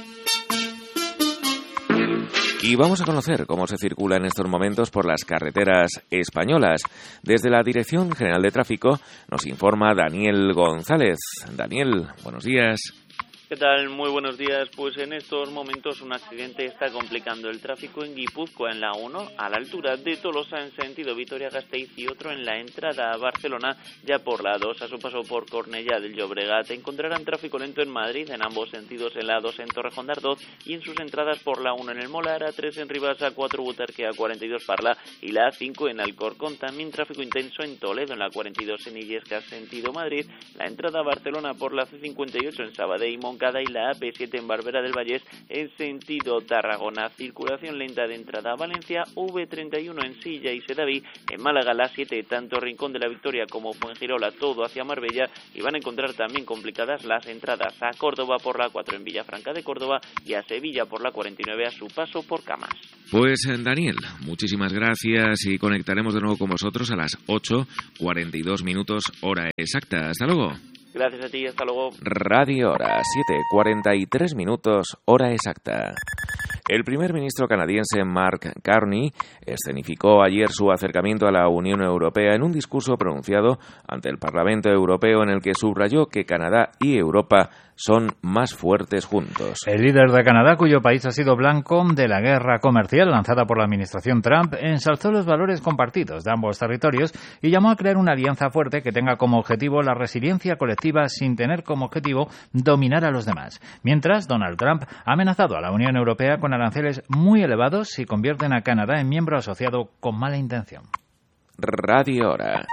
Y vamos a conocer cómo se circula en estos momentos por las carreteras españolas. Desde la Dirección General de Tráfico nos informa Daniel González. Daniel, buenos días. ¿Qué tal? Muy buenos días. Pues en estos momentos un accidente está complicando el tráfico en Guipúzcoa, en la 1, a la altura de Tolosa en sentido Vitoria-Gasteiz, y otro en la entrada a Barcelona, ya por la 2, a su paso por Cornellá del Llobregat. Encontrarán tráfico lento en Madrid en ambos sentidos, en la 2 en Torrejón de Ardoz y en sus entradas por la 1 en el Molar, A3 en Rivas, A4 Butarque, A42 Parla y la A5 en Alcorcón. También tráfico intenso en Toledo, en la 42 en Illescas sentido Madrid, la entrada a Barcelona por la C58 en Sabadell y Moncada y la AP7 en Barberá del Vallés en sentido Tarragona. Circulación lenta de entrada a Valencia, V31 en Silla y Sedaví, en Málaga la 7, tanto Rincón de la Victoria como Fuengirola, todo hacia Marbella, y van a encontrar también complicadas las entradas a Córdoba por la 4 en Villafranca de Córdoba y a Sevilla por la 49 a su paso por Camas. Pues Daniel, muchísimas gracias y conectaremos de nuevo con vosotros a las 8:42 minutos, hora exacta. Hasta luego. Gracias a ti, hasta luego. Radio Hora, 7:43 minutos, hora exacta. El primer ministro canadiense Mark Carney escenificó ayer su acercamiento a la Unión Europea en un discurso pronunciado ante el Parlamento Europeo en el que subrayó que Canadá y Europa son más fuertes juntos. El líder de Canadá, cuyo país ha sido blanco de la guerra comercial lanzada por la administración Trump, ensalzó los valores compartidos de ambos territorios y llamó a crear una alianza fuerte que tenga como objetivo la resiliencia colectiva sin tener como objetivo dominar a los demás. Mientras, Donald Trump ha amenazado a la Unión Europea con aranceles muy elevados si convierten a Canadá en miembro asociado con mala intención. Radio Hora,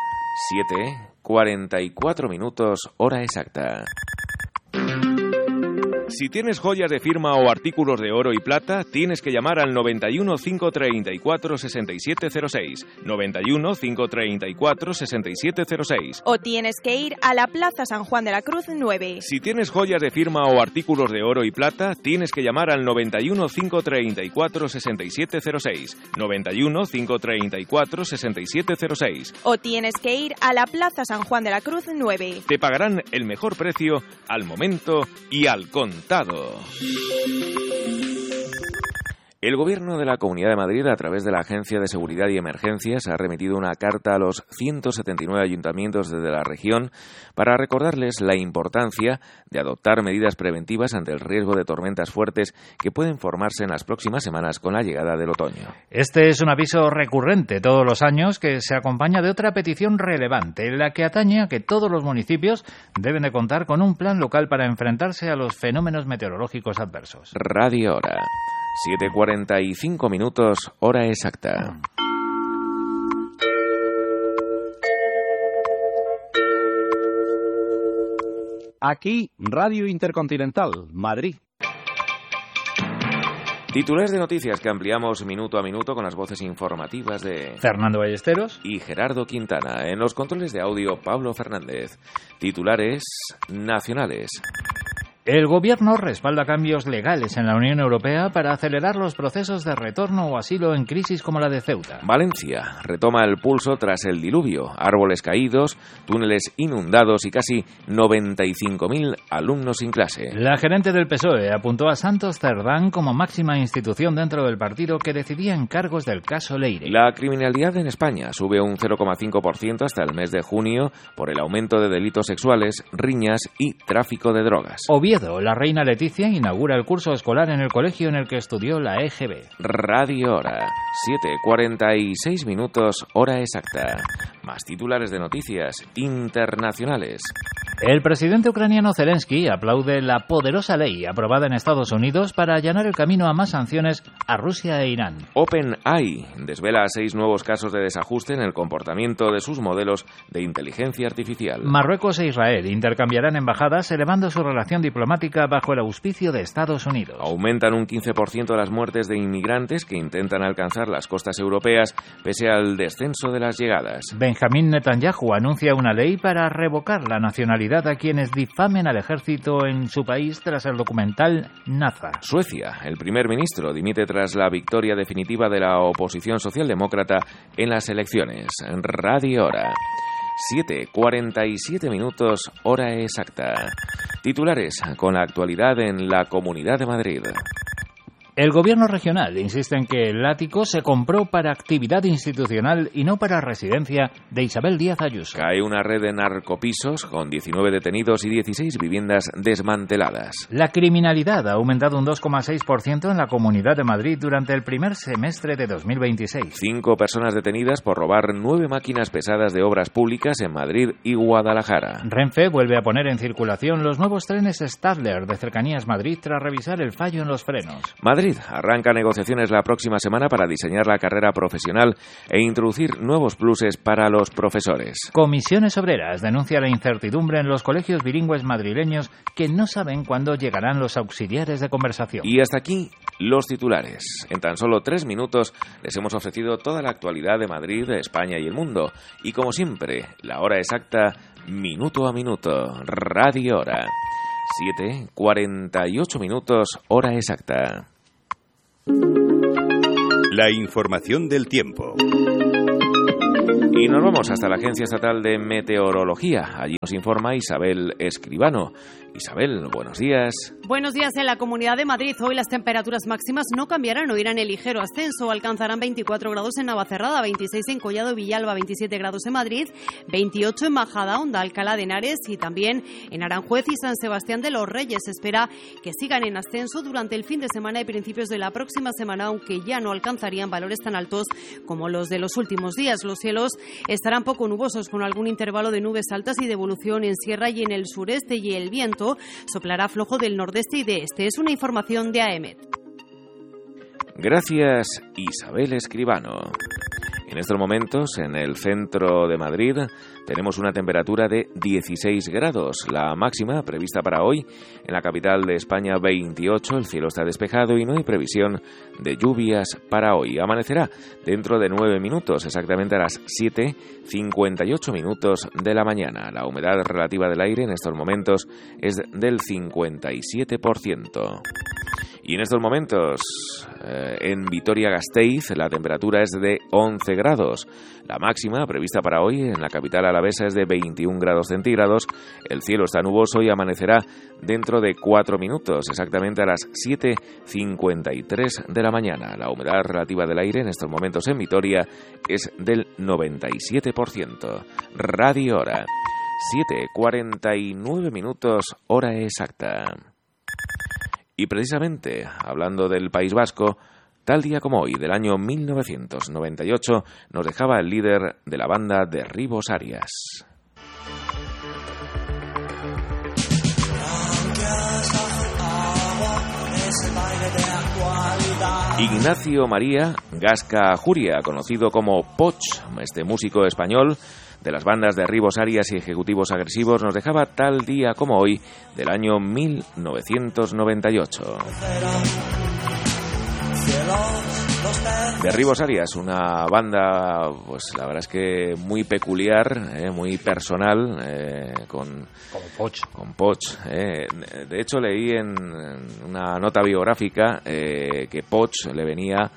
7:44 minutos, hora exacta. Si tienes joyas de firma o artículos de oro y plata, tienes que llamar al 91 534 6706. 91 534 6706. O tienes que ir a la Plaza San Juan de la Cruz 9. Si tienes joyas de firma o artículos de oro y plata, tienes que llamar al 91 534 6706. 91 534 6706. O tienes que ir a la Plaza San Juan de la Cruz 9. Te pagarán el mejor precio al momento y al contado. El Gobierno de la Comunidad de Madrid, a través de la Agencia de Seguridad y Emergencias, ha remitido una carta a los 179 ayuntamientos de la región para recordarles la importancia de adoptar medidas preventivas ante el riesgo de tormentas fuertes que pueden formarse en las próximas semanas con la llegada del otoño. Este es un aviso recurrente todos los años que se acompaña de otra petición relevante, en la que atañe a que todos los municipios deben de contar con un plan local para enfrentarse a los fenómenos meteorológicos adversos. Radio Hora, 7:45 minutos, hora exacta. Aquí, Radio Intercontinental, Madrid. Titulares de noticias que ampliamos minuto a minuto con las voces informativas de Fernando Ballesteros y Gerardo Quintana. En los controles de audio, Pablo Fernández. Titulares nacionales. El Gobierno respalda cambios legales en la Unión Europea para acelerar los procesos de retorno o asilo en crisis como la de Ceuta. Valencia retoma el pulso tras el diluvio, árboles caídos, túneles inundados y casi 95.000 alumnos sin clase. La gerente del PSOE apuntó a Santos Cerdán como máxima institución dentro del partido que decidía encargos del caso Leire. La criminalidad en España sube un 0,5% hasta el mes de junio por el aumento de delitos sexuales, riñas y tráfico de drogas. Oviedo, la reina Leticia inaugura el curso escolar en el colegio en el que estudió la EGB. Radio Hora, 7:46 minutos, hora exacta. Más titulares de noticias internacionales. El presidente ucraniano Zelensky aplaude la poderosa ley aprobada en Estados Unidos para allanar el camino a más sanciones a Rusia e Irán. OpenAI desvela 6 nuevos casos de desajuste en el comportamiento de sus modelos de inteligencia artificial. Marruecos e Israel intercambiarán embajadas, elevando su relación diplomática bajo el auspicio de Estados Unidos. Aumentan un 15% las muertes de inmigrantes que intentan alcanzar las costas europeas pese al descenso de las llegadas. Benjamín Netanyahu anuncia una ley para revocar la nacionalidad a quienes difamen al ejército en su país tras el documental Naza. Suecia, el primer ministro, dimite tras la victoria definitiva de la oposición socialdemócrata en las elecciones. Radio Hora. 7:47 minutos, hora exacta. Titulares con la actualidad en la Comunidad de Madrid. El gobierno regional insiste en que el ático se compró para actividad institucional y no para residencia de Isabel Díaz Ayuso. Cae una red de narcopisos con 19 detenidos y 16 viviendas desmanteladas. La criminalidad ha aumentado un 2,6% en la Comunidad de Madrid durante el primer semestre de 2026. 5 personas detenidas por robar 9 máquinas pesadas de obras públicas en Madrid y Guadalajara. Renfe vuelve a poner en circulación los nuevos trenes Stadler de Cercanías Madrid tras revisar el fallo en los frenos. Madrid arranca negociaciones la próxima semana para diseñar la carrera profesional e introducir nuevos pluses para los profesores. Comisiones Obreras denuncia la incertidumbre en los colegios bilingües madrileños que no saben cuándo llegarán los auxiliares de conversación. Y hasta aquí los titulares. En tan solo 3 minutos les hemos ofrecido toda la actualidad de Madrid, de España y el mundo. Y como siempre, la hora exacta, minuto a minuto. Radio Hora. 7:48 minutos, hora exacta. La información del tiempo. Y nos vamos hasta la Agencia Estatal de Meteorología. Allí nos informa Isabel Escribano. Isabel, buenos días. Buenos días. En la Comunidad de Madrid hoy las temperaturas máximas no cambiarán o irán en ligero ascenso. Alcanzarán 24 grados en Navacerrada, 26 en Collado y Villalba, 27 grados en Madrid, 28 en Majadahonda, Alcalá de Henares y también en Aranjuez y San Sebastián de los Reyes. Se espera que sigan en ascenso durante el fin de semana y principios de la próxima semana, aunque ya no alcanzarían valores tan altos como los de los últimos días. Los cielos estarán poco nubosos, con algún intervalo de nubes altas y de evolución en sierra y en el sureste, y el viento soplará flojo del nordeste y de este. Es una información de AEMET. Gracias, Isabel Escribano. En estos momentos, en el centro de Madrid, tenemos una temperatura de 16 grados. La máxima prevista para hoy en la capital de España, 28. El cielo está despejado y no hay previsión de lluvias para hoy. Amanecerá dentro de 9 minutos, exactamente a las 7:58 minutos de la mañana. La humedad relativa del aire en estos momentos es del 57%. Y en estos momentos, en Vitoria-Gasteiz, la temperatura es de 11 grados. La máxima prevista para hoy en la capital alavesa es de 21 grados centígrados. El cielo está nuboso y amanecerá dentro de 4 minutos, exactamente a las 7:53 de la mañana. La humedad relativa del aire en estos momentos en Vitoria es del 97%. Radio Hora. 7:49 minutos, hora exacta. Y precisamente, hablando del País Vasco, tal día como hoy, del año 1998, nos dejaba el líder de la banda Derribos Arias. Ignacio María Gasca Ajuria, conocido como Poch, este músico español de las bandas Derribos Arias y Ejecutivos Agresivos, nos dejaba tal día como hoy del año 1998. Derribos Arias, una banda, pues la verdad es que muy peculiar, muy personal, con Poch. De hecho, leí en una nota biográfica que Poch le venía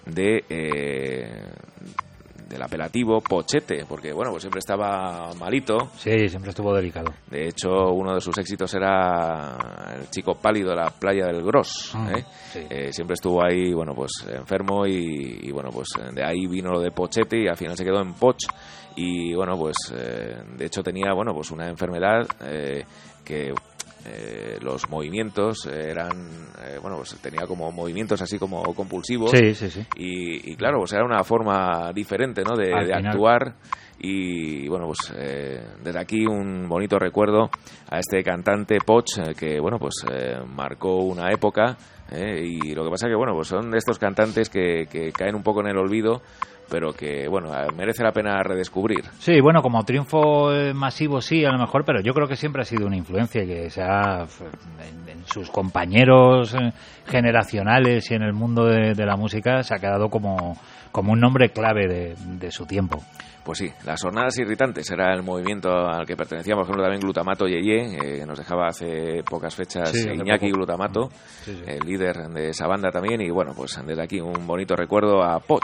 del apelativo Pochete, porque bueno, pues siempre estaba malito. Sí, siempre estuvo delicado. De hecho, uno de sus éxitos era el chico pálido de la playa del Gros. Sí. Siempre estuvo ahí, bueno, pues enfermo y bueno, pues de ahí vino lo de Pochete y al final se quedó en Poch. Y bueno, pues de hecho tenía, bueno, pues una enfermedad que los movimientos eran, pues tenía como movimientos así como compulsivos. Sí. Y claro, pues era una forma diferente, ¿no?, de actuar. Y bueno, pues desde aquí un bonito recuerdo a este cantante Poch, que bueno, pues marcó una época, y lo que pasa que bueno, pues son de estos cantantes que caen un poco en el olvido, pero que bueno, merece la pena redescubrir. Sí, bueno, como triunfo masivo sí, a lo mejor, pero yo creo que siempre ha sido una influencia que se ha en sus compañeros generacionales y en el mundo de la música se ha quedado como un nombre clave de su tiempo. Pues sí, las jornadas irritantes era el movimiento al que pertenecía, por ejemplo, también Glutamato Yeye, que nos dejaba hace pocas fechas Iñaki Glutamato, el líder de esa banda también, y bueno, pues desde aquí un bonito recuerdo a Poch.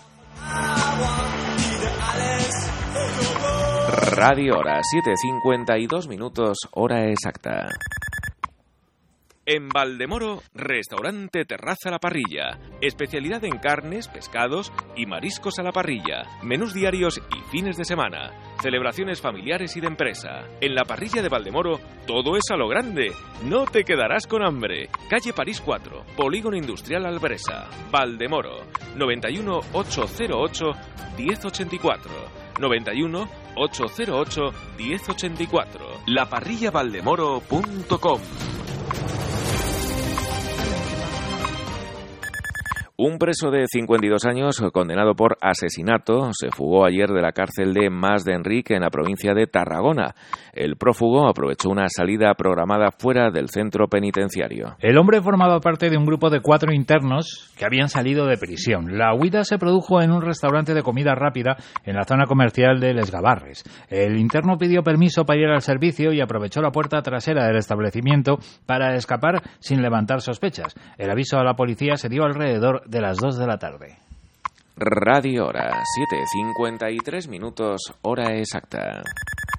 Radio Hora, 7:52, hora exacta. En Valdemoro, restaurante Terraza a la Parrilla. Especialidad en carnes, pescados y mariscos a la parrilla. Menús diarios y fines de semana. Celebraciones familiares y de empresa. En la parrilla de Valdemoro, todo es a lo grande. No te quedarás con hambre. Calle París 4, Polígono Industrial Albresa. Valdemoro, 91 808 1084. 91 808 1084. laparrillavaldemoro.com. Un preso de 52 años, condenado por asesinato, se fugó ayer de la cárcel de Mas de Enrique, en la provincia de Tarragona. El prófugo aprovechó una salida programada fuera del centro penitenciario. El hombre formaba parte de un grupo de 4 internos que habían salido de prisión. La huida se produjo en un restaurante de comida rápida en la zona comercial de Les Gavarres. El interno pidió permiso para ir al servicio y aprovechó la puerta trasera del establecimiento para escapar sin levantar sospechas. El aviso a la policía se dio alrededor de las 2 de la tarde. Radio Hora, 7:53, hora exacta.